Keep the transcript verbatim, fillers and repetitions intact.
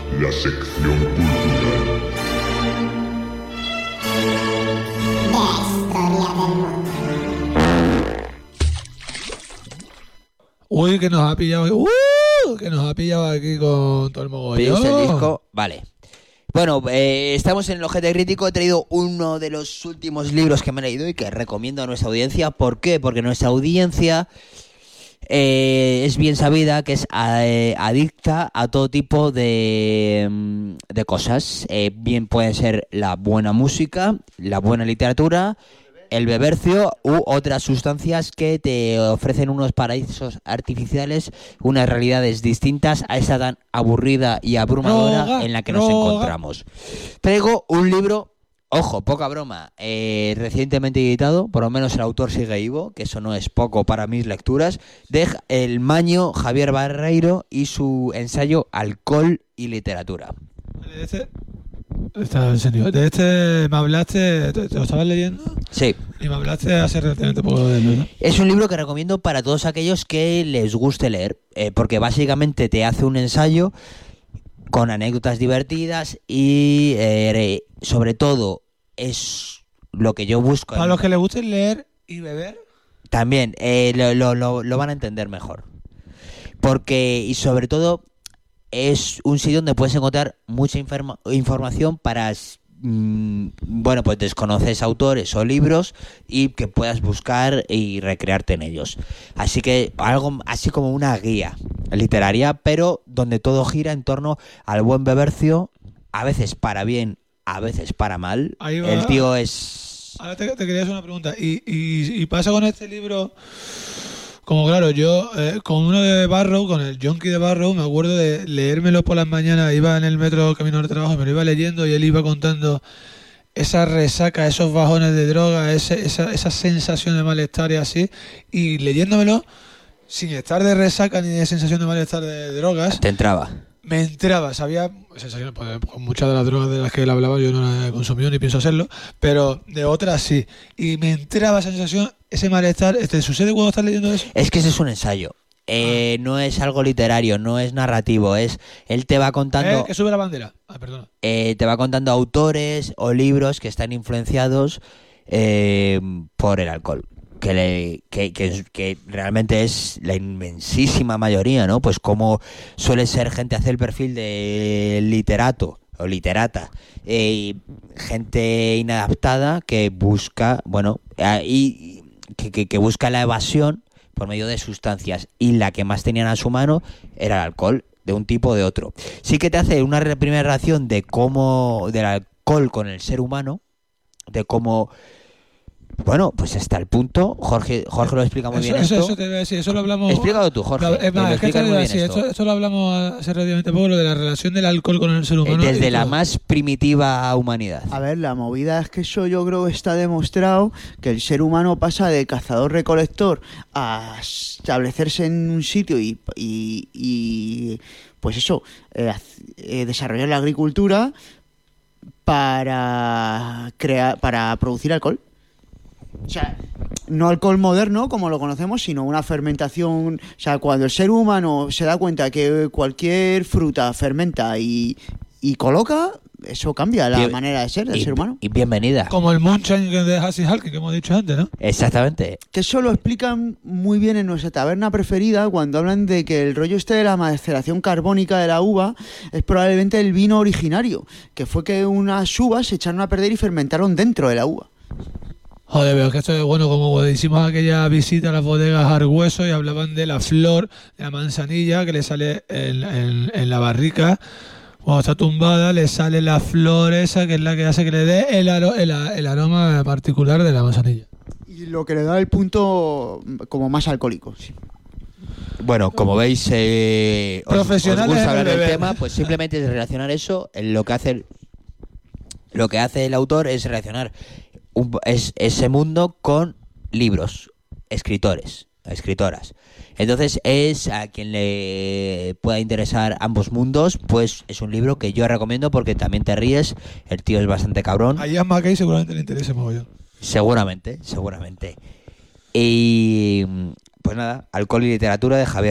la sección cultural. De historia del mundo. Uy, que nos ha pillado. ¡Uh! Que nos ha pillado aquí con todo el mogollón. ¿Pediste el disco? Vale. Bueno, eh, estamos en el Ojete Crítico. He traído uno de los últimos libros que me he leído y que recomiendo a nuestra audiencia. ¿Por qué? Porque nuestra audiencia eh, es bien sabida que es eh, adicta a todo tipo de, de cosas. Eh, bien puede ser la buena música, la buena literatura, el bebercio u otras sustancias que te ofrecen unos paraísos artificiales, unas realidades distintas a esa tan aburrida y abrumadora Droga, en la que nos droga. encontramos. Traigo un libro, ojo, poca broma, eh, recientemente editado, por lo menos el autor sigue vivo, que eso no es poco para mis lecturas, de el maño Javier Barreiro y su ensayo Alcohol y Literatura. De este, está en serio. De este me hablaste, ¿te, te lo estabas leyendo? Sí. Y me hablaste hace relativamente poco de él, ¿no? Es un libro que recomiendo para todos aquellos que les guste leer, eh, porque básicamente te hace un ensayo con anécdotas divertidas y eh, sobre todo es lo que yo busco. Para en- los que les guste leer y beber. También eh, lo, lo, lo, lo van a entender mejor. Porque, y sobre todo, es un sitio donde puedes encontrar mucha informa- información para, mm, bueno, pues desconoces autores o libros y que puedas buscar y recrearte en ellos. Así que algo así como una guía literaria, pero donde todo gira en torno al buen bebercio, a veces para bien, a veces para mal. Ahí va. El tío es... Ahora te, te quería hacer una pregunta. ¿Y, y, y pasa con este libro? Como claro, yo eh, con uno de Barrow, con el Yonki de Barrow, me acuerdo de leérmelo por las mañanas, iba en el metro camino al trabajo y me lo iba leyendo y él iba contando esa resaca, esos bajones de droga, ese, esa, esa sensación de malestar y así, y leyéndomelo sin estar de resaca ni de sensación de malestar de drogas, Te entraba. me entraba, sabía sensaciones, pues, con muchas de las drogas de las que él hablaba yo no las he consumido ni pienso hacerlo, pero de otras sí, y me entraba esa sensación, ese malestar. ¿Te sucede cuando estás leyendo eso? Es que ese es un ensayo. Eh, no es algo literario, no es narrativo, es él te va contando Eh, que sube la bandera. Ah, perdona. eh, te va contando autores o libros que están influenciados eh, por el alcohol. Que, le, que, que, que realmente es la inmensísima mayoría, ¿no? Pues como suele ser gente, hace el perfil de literato o literata, eh, gente inadaptada que busca, bueno, eh, y que, que, que busca la evasión por medio de sustancias, y la que más tenían a su mano era el alcohol, de un tipo o de otro. Sí que te hace una re- primera relación de cómo, del alcohol con el ser humano, de cómo, bueno, pues hasta el punto, Jorge, Jorge lo explica muy Eso, bien eso, esto. eso te voy a decir, eso lo hablamos. Explícalo tú, Jorge. Lo- es más, que lo es que explicas te muy iba a bien decir, esto. esto, esto lo hablamos hace relativamente poco, lo de la relación del alcohol con el ser humano. Eh, Desde y la todo. más primitiva humanidad. A ver, la movida es que eso yo creo que está demostrado que el ser humano pasa de cazador-recolector a establecerse en un sitio y, y, y, pues eso, eh, haz- eh, desarrollar la agricultura para crear, para producir alcohol. O sea, no alcohol moderno como lo conocemos, sino una fermentación. O sea, cuando el ser humano se da cuenta que cualquier fruta fermenta y, y coloca, eso cambia la Bien- manera de ser del y, ser humano. y bienvenida. Como el Moonshine de Hassy Halky que hemos dicho antes, ¿no? Exactamente. Que eso lo explican muy bien en nuestra taberna preferida cuando hablan de que el rollo este de la maceración carbónica de la uva es probablemente el vino originario, que fue que unas uvas se echaron a perder y fermentaron dentro de la uva. Joder, pero es que esto es bueno, como cuando hicimos aquella visita a las bodegas Argüeso y hablaban de la flor, de la manzanilla que le sale en, en- en la barrica. Cuando está tumbada le sale la flor esa que es la que hace que le dé el, aro- el, el aroma particular de la manzanilla. Y lo que le da el punto como más alcohólico. Sí. Bueno, como veis, eh, os, os Profesionales gusta en hablar el del beber. tema, pues simplemente es relacionar eso. en Lo que hace el, lo que hace el autor es relacionar un- es, ese mundo con libros, escritores, escritoras. Entonces, es a quien le pueda interesar ambos mundos, pues es un libro que yo recomiendo porque también te ríes. El tío es bastante cabrón. A Ian MacKay seguramente le interesa mogollón. Seguramente, seguramente. Y pues nada, Alcohol y Literatura de Javier